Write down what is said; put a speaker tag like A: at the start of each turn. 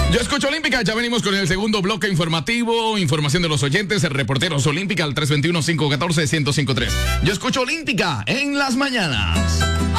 A: Yo escucho Olímpica, ya venimos con el segundo bloque informativo, información de los oyentes, el reporteros Olímpica al 321-514-1053. Yo escucho Olímpica en las mañanas.